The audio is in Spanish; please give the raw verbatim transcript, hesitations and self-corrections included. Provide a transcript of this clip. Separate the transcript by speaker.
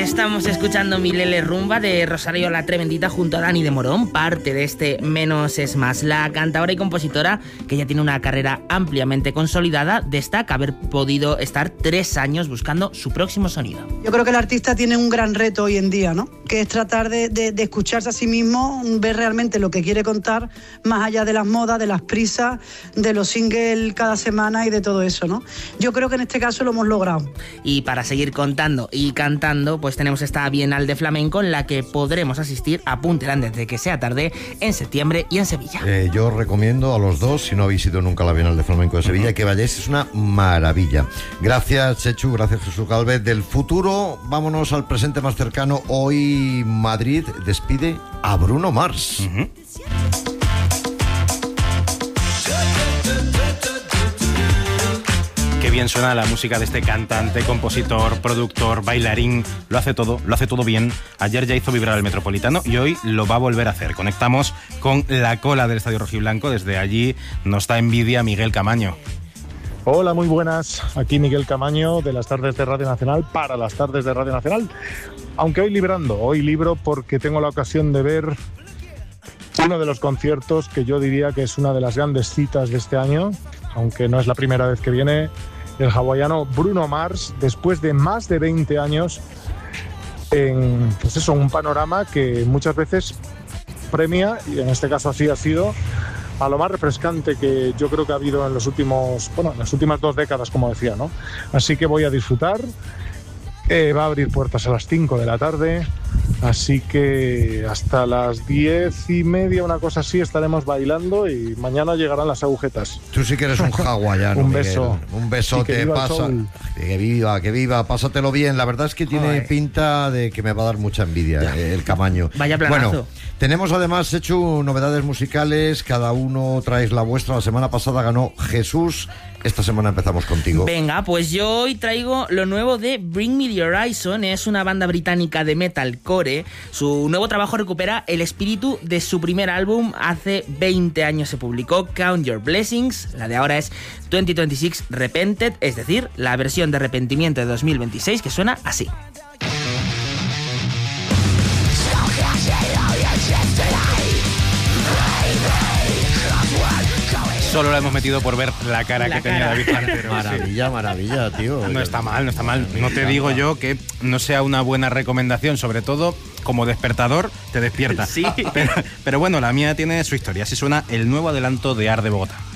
Speaker 1: Estamos escuchando Mi Lele Rumba de Rosario La Tremendita junto a Dani de Morón, parte de este Menos es Más. La cantadora y compositora, que ya tiene una carrera ampliamente consolidada, destaca haber podido estar tres años buscando su próximo sonido.
Speaker 2: Yo creo que el artista tiene un gran reto hoy en día, ¿no? Que es tratar de, de, de escucharse a sí mismo, ver realmente lo que quiere contar, más allá de las modas, de las prisas, de los singles cada semana y de todo eso, ¿no? Yo creo que en este caso lo hemos logrado.
Speaker 1: Y para seguir contando y cantando, pues tenemos esta Bienal de Flamenco en la que podremos asistir a Punterán desde que sea tarde en septiembre y en Sevilla.
Speaker 3: Eh, yo recomiendo a los dos, si no habéis ido nunca a la Bienal de Flamenco de Sevilla, uh-huh. que vayáis, es una maravilla. Gracias, Chechu, gracias, Jesús Galvez. Del futuro, vámonos al presente más cercano. Hoy Madrid despide a Bruno Mars. Uh-huh.
Speaker 4: Qué bien suena la música de este cantante, compositor, productor, bailarín. Lo hace todo, lo hace todo bien. Ayer ya hizo vibrar el Metropolitano y hoy lo va a volver a hacer. Conectamos con la cola del Estadio Rojiblanco. Desde allí nos da envidia Miguel Camaño.
Speaker 5: Hola, muy buenas. Aquí Miguel Camaño de las tardes de Radio Nacional para las tardes de Radio Nacional. Aunque hoy librando, hoy libro porque tengo la ocasión de ver uno de los conciertos que yo diría que es una de las grandes citas de este año, aunque no es la primera vez que viene, el hawaiano Bruno Mars, después de más de veinte años en, pues eso, un panorama que muchas veces premia, y en este caso así ha sido, a lo más refrescante que yo creo que ha habido en los últimos, bueno, en las últimas dos décadas, como decía, ¿no? Así que voy a disfrutar. Eh, va a abrir puertas a las cinco de la tarde, así que hasta las diez y media, una cosa así, estaremos bailando y mañana llegarán las agujetas.
Speaker 3: Tú sí que eres un hawaiano,
Speaker 5: un
Speaker 3: Miguel.
Speaker 5: beso.
Speaker 3: Un besote,
Speaker 5: que viva
Speaker 3: pasa. Que viva, que viva, pásatelo bien. La verdad es que tiene Ay. pinta de que me va a dar mucha envidia ya. el Camaño.
Speaker 1: Vaya planazo.
Speaker 3: Bueno, tenemos además hecho novedades musicales, cada uno traes la vuestra. La semana pasada ganó Jesús. Esta semana empezamos contigo.
Speaker 1: Venga, pues yo hoy traigo lo nuevo de Bring Me the Horizon. Es una banda británica de metalcore. Su nuevo trabajo recupera el espíritu de su primer álbum. Hace veinte años se publicó Count Your Blessings. La de ahora es veinte veintiséis Repented, es decir, la versión de arrepentimiento de dos mil veintiséis, que suena así.
Speaker 4: Solo la hemos metido por ver la cara
Speaker 1: la
Speaker 4: que
Speaker 1: cara.
Speaker 4: tenía David Pantero.
Speaker 3: Maravilla, sí. maravilla, tío.
Speaker 4: No está mal, no está mal. No te digo yo que no sea una buena recomendación, sobre todo como despertador te despierta.
Speaker 1: Sí.
Speaker 4: Pero, pero bueno, la mía tiene su historia. Así suena el nuevo adelanto de Ar de Bogotá.